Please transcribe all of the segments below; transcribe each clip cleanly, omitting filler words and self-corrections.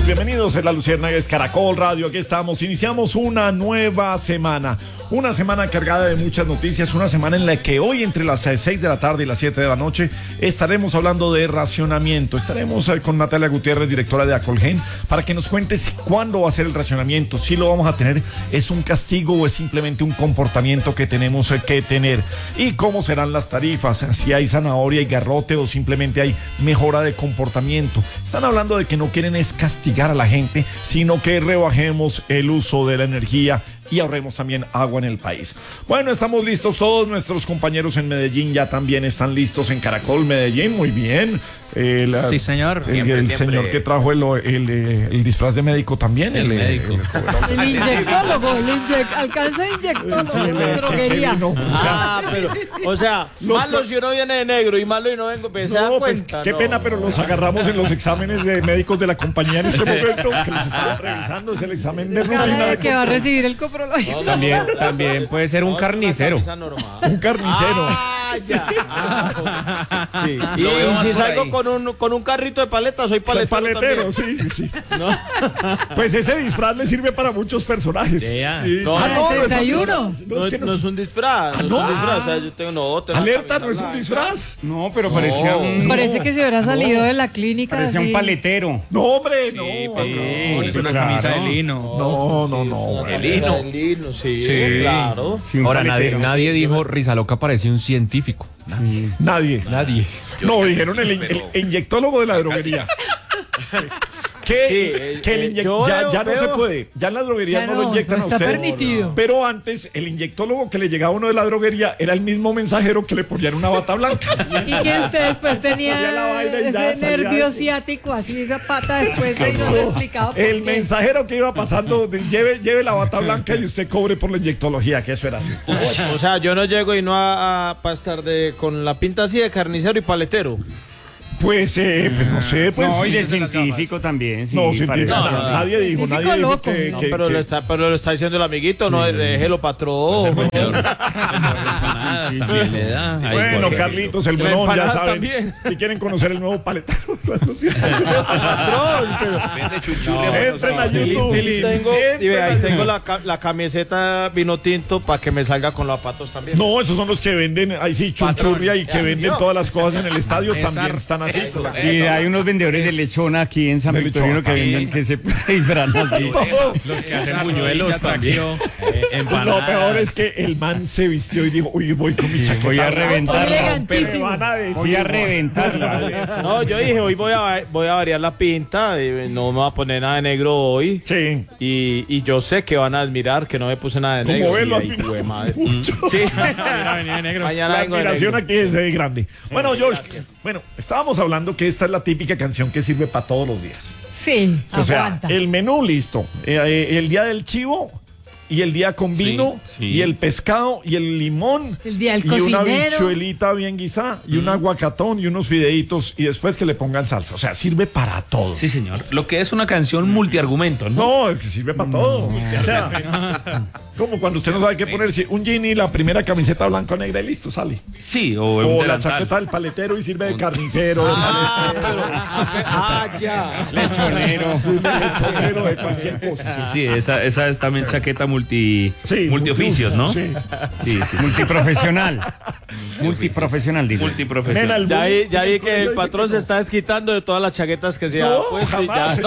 bienvenidos en La Luciérnaga, es Caracol Radio, aquí estamos, iniciamos una nueva semana cargada de muchas noticias, una semana en la que hoy entre las 6 de la tarde y las 7 de la noche estaremos hablando de racionamiento, estaremos con Natalia Gutiérrez, directora de Acolgen, para que nos cuentes cuándo va a ser el racionamiento, si lo vamos a tener, es un castigo o es simplemente un comportamiento que tenemos que tener, y cómo serán las tarifas, si hay zanahoria y garrote o simplemente hay mejora de comportamiento. Están hablando de que no quieren es castigar a la gente, sino que rebajemos el uso de la energía y ahorremos también agua en el país. Bueno, estamos listos, todos nuestros compañeros en Medellín ya también están listos en Caracol Medellín, muy bien. Sí, señor. El señor que trajo el disfraz de médico también. El médico. El inyectólogo, alcanza de inyectólogo de droguería. Malo si uno viene de negro y malo y no vengo, pues se da cuenta. Qué pena, pero los agarramos en los exámenes de médicos de la compañía en este momento, que los estaban revisando, es el examen de rutina. Que va a recibir el coprológico. También puede ser un carnicero. Un carnicero. Sí. Y si salgo con un carrito de paletas, soy paletero. Sí. ¿No? Pues ese disfraz le sirve para muchos personajes. Sí. No es un disfraz. O sea, yo tengo Alerta, no es un disfraz. No, pero parecía Parece que se hubiera salido de la clínica. Parecía un paletero. No, hombre, no. Una camisa de lino. No. El lino, sí, claro. Ahora nadie dijo Risa Loca parecía un científico. Nadie. No, dijeron el inyectólogo de la droguería. Ya no se puede. Ya en la droguería no lo inyectan a usted. Está permitido. Pero antes, el inyectólogo que le llegaba a uno de la droguería era el mismo mensajero que le ponían una bata blanca. Y que usted después tenía ese nervio ciático, así esa pata después de no lo he explicado. El mensajero que iba pasando, lleve la bata blanca y usted cobre por la inyectología, que eso era así. O sea, yo no llego y no a estar con la pinta así de carnicero y paletero. Pues no sé, pues. No, y de científico también. Sí, no, científico. Nadie dijo que. Pero lo está diciendo el amiguito, no, déjelo patrón. Bueno, Carlitos, el Melón, ya saben. También. Si quieren conocer el nuevo paletero. Entren a YouTube. Ahí tengo la camiseta vino tinto para que me salga con los zapatos también. No, esos son los que venden, ahí sí, chunchurria y que venden todas las cosas en el estadio, también están así. Y hay unos vendedores de lechona aquí en San Victorino que venden que se disfrazan así. Los que hacen buñuelos también. Lo peor es que el man se vistió y dijo, uy, voy con mi chaqueta. Voy a reventarla. Voy a reventarla. No, yo dije, hoy voy a variar la pinta, no me voy a poner nada de negro hoy. Sí. Y yo sé que van a admirar que no me puse nada de negro. Como ven, lo admiramos mucho. Sí. La admiración aquí es grande. Bueno, George, estábamos hablando que esta es la típica canción que sirve para todos los días. Sí, o sea, aguanta. el menú listo, el día del chivo y el día con vino y el pescado y el limón el día del y cocinero. una bichuelita bien guisada y un aguacatón y unos fideitos y después que le pongan salsa. O sea, sirve para todo. Sí, señor. Lo que es una canción multiargumento, ¿no? No, es que sirve para todo. O sea, como cuando usted no sabe qué ponerse un jean y la primera camiseta blanca o negra y listo, sale. Sí, o la chaqueta del paletero y sirve de carnicero, ya. lechonero, de cualquier cosa. Sí, esa es también chaqueta multioficios, ¿no? Sí. Multiprofesional. Digo. Multiprofesional. Ya vi que el patrón se está desquitando de todas las chaquetas que se ha puesto.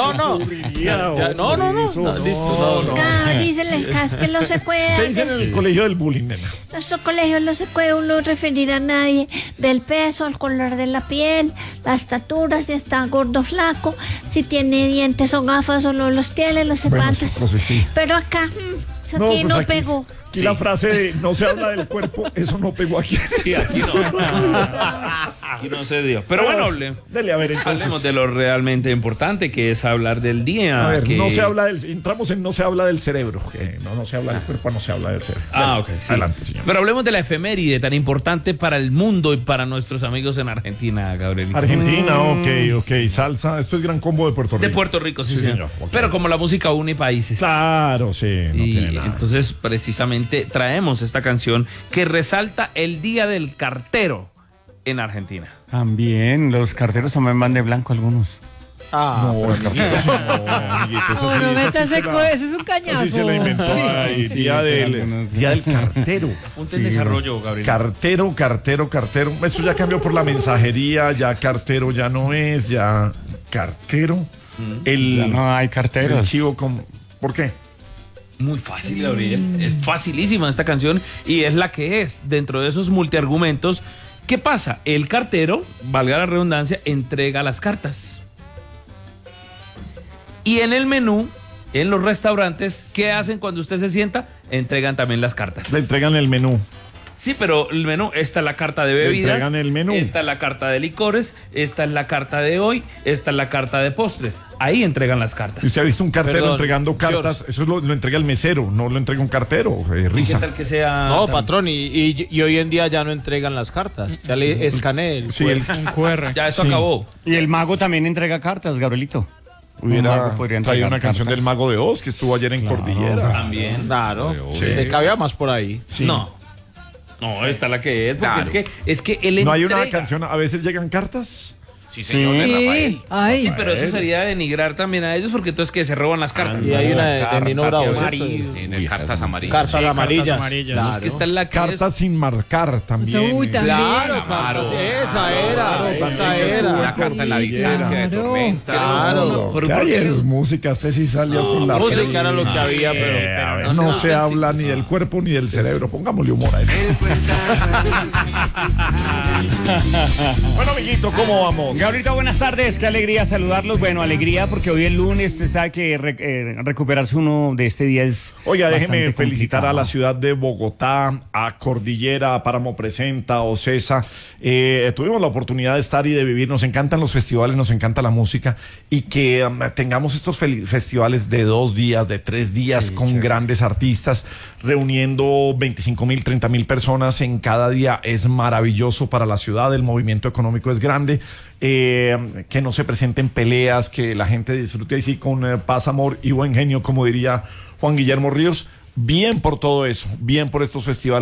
No. Díceles que lo se puede. ¿Qué dicen en el colegio del bullying, nena? Nuestro colegio no se puede uno referir a nadie del peso, el color de la piel, la estatura, si está gordo o flaco, si tiene dientes o gafas o no los tiene, los zapatos. Sí. Pero acá, aquí no pegó. Aquí la frase de no se habla del cuerpo, eso no pegó aquí. Sí, aquí no. Aquí no se dio. Pero bueno, dale, a ver, entonces. Hablemos de lo realmente importante, que es hablar del día. A ver, entramos en no se habla del cerebro, que no se habla del cuerpo, no se habla del cerebro. Ok, sí. Adelante, señor. Pero hablemos de la efeméride tan importante para el mundo y para nuestros amigos en Argentina, Gabriel. Argentina, ok. Salsa, esto es Gran Combo de Puerto Rico. De Puerto Rico, sí, señor. Okay. Pero como la música une países. Claro, sí. Y entonces, precisamente, traemos esta canción que resalta el Día del Cartero en Argentina. También, los carteros también van de blanco algunos. No, amiguito, sí, no, amiguito, esa sí, No, no esa metas sí se la- ese es un cañazo. esa sí se la inventó ahí, día del cartero. Ponte en desarrollo, Gabriel. Cartero. Eso ya cambió por la mensajería, ya cartero ya no es, ya cartero. Ya no hay El carteros. chivo con... ¿Por qué? Muy fácil, Gabriel. Es facilísima esta canción y es la que es dentro de esos multiargumentos. ¿Qué pasa? El cartero, valga la redundancia, entrega las cartas. Y en el menú, en los restaurantes, ¿qué hacen cuando usted se sienta? Entregan también las cartas. Le entregan el menú. Sí, pero el menú, esta es la carta de Le bebidas, entregan el menú. esta es la carta de licores, esta es la carta de hoy, esta es la carta de postres. Ahí entregan las cartas. ¿Y usted ha visto un cartero Perdón, entregando cartas? George. Eso lo entrega el mesero, no lo entrega un cartero. ¿Y qué Risa. tal que sea? No, tan- patrón, y hoy en día ya no entregan las cartas. Ya le escaneé el Sí, QR. Un QR. Ya eso acabó. Y el mago también entrega cartas, Gabrielito. Un hubiera mago podría traído entregar una canción cartas. del Mago de Oz que estuvo ayer en Cordillera. También. Claro, Sí. le cabía más por ahí. Sí. No. No, esta es la que es, porque Claro. es que él ¿No hay una entrega. canción? A veces llegan cartas. Sí, señor, de Rafael. Sí, ay. Sí, pero eso sería denigrar también a ellos porque entonces que se roban las cartas. Y hay una de Nino Bravo, ¿cierto? En el cartas amarillas. Cartas amarillas. Es que esta es la que Cartas sin marcar también. Uy, también. Claro, cartas. Esa era. Una carta en la distancia de Claro. tormenta. Claro. Pero ¿Qué ¿por hay qué? es música? Usted sí salió con la Música era lo que había, pero no se habla ni del cuerpo ni del cerebro. Pongámosle humor a eso. Bueno, amiguito, ¿cómo vamos? Gabrielito, buenas tardes, qué alegría saludarlos. Bueno, alegría porque hoy es lunes, usted sabe que recuperarse uno de este día es Oiga, déjeme bastante felicitar a la complicado. ciudad de Bogotá, a Cordillera, a Páramo Presenta, a Ocesa. Tuvimos la oportunidad de estar y de vivir. Nos encantan los festivales, nos encanta la música y que tengamos estos festivales de 2 días, de 3 días con grandes artistas, reuniendo 25,000, 30,000 personas en cada día. Es maravilloso para la ciudad, el movimiento económico es grande. Que no se presenten peleas, que la gente disfrute así con paz, amor y buen genio, como diría Juan Guillermo Ríos. Bien por todo eso, bien por estos festivales.